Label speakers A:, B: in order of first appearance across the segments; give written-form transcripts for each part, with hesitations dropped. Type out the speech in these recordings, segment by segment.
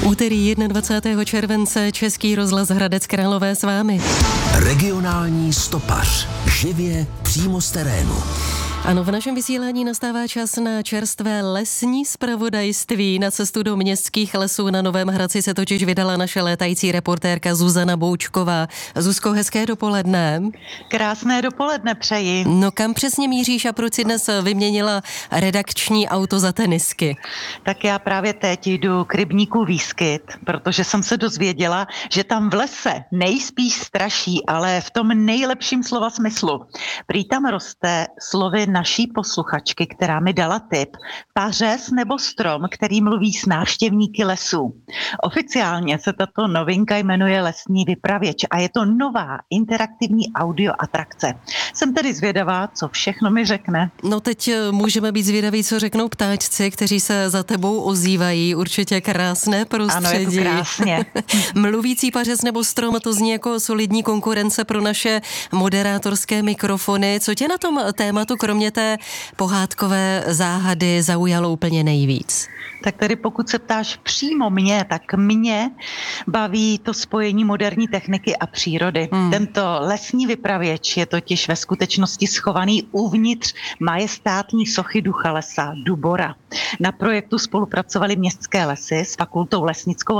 A: Úterý 21. července Český rozhlas Hradec Králové s vámi.
B: Regionální stopař. Živě přímo z terénu.
A: Ano, v našem vysílání nastává čas na čerstvé lesní zpravodajství. Na cestu do městských lesů na Novém Hradci se totiž vydala naše létající reportérka Zuzana Boučková. Zuzko, hezké dopoledne.
C: Krásné dopoledne přeji.
A: No kam přesně míříš a proč si dnes vyměnila redakční auto za tenisky?
C: Tak já právě teď jdu k rybníku Výskyt, protože jsem se dozvěděla, že tam v lese nejspíš straší, ale v tom nejlepším slova smyslu. Prý tam roste, slovy naší posluchačky, která mi dala tip, pařez nebo strom, který mluví s návštěvníky lesů. Oficiálně se tato novinka jmenuje Lesní vypravěč a je to nová interaktivní audio atrakce. Jsem tedy zvědavá, co všechno mi řekne.
A: No teď můžeme být zvědaví, co řeknou ptáčci, kteří se za tebou ozývají. Určitě krásné prostředí.
C: Ano, je to krásně.
A: Mluvící pařez nebo strom, to zní jako solidní konkurence pro naše moderátorské mikrofony. Co tě na tom tématu, kromě té pohádkové záhady, zaujalo úplně nejvíc?
C: Tak tedy pokud se ptáš přímo mě, tak mě baví to spojení moderní techniky a přírody. Tento lesní vypravěč je totiž ve skutečnosti schovaný uvnitř majestátní sochy ducha lesa, Dubora. Na projektu spolupracovali městské lesy s fakultou lesnickou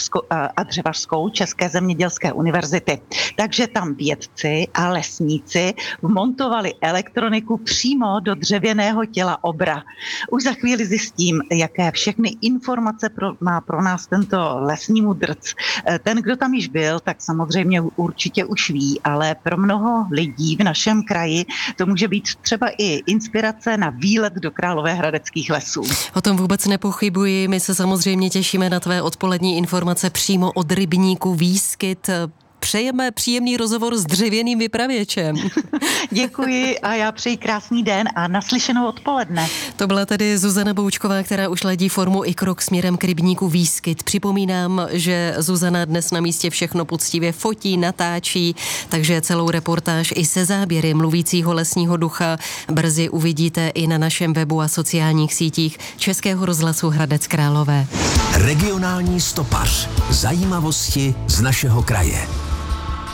C: a dřevařskou České zemědělské univerzity. Takže tam vědci a lesníci vmontovali elektroniku přímo do dřevěného těla obra. Už za chvíli zjistím, jaké všechny informace má pro nás tento lesní mudrc. Ten, kdo tam již byl, tak samozřejmě určitě už ví, ale pro mnoho lidí v našem kraji to může být třeba i inspirace na výlet do královéhradeckých lesů.
A: O tom vůbec nepochybuji, my se samozřejmě těšíme na tvé odpolední informace přímo od rybníku Výskyt. Přejeme příjemný rozhovor s dřevěným vypravěčem.
C: Děkuji a já přeji krásný den a naslyšenou odpoledne.
A: To byla tedy Zuzana Boučková, která už ladí formu i krok směrem k rybníku Výskyt. Připomínám, že Zuzana dnes na místě všechno poctivě fotí, natáčí, takže celou reportáž i se záběry mluvícího lesního ducha brzy uvidíte i na našem webu a sociálních sítích Českého rozhlasu Hradec Králové.
B: Regionální stopař. Zajímavosti z našeho kraje.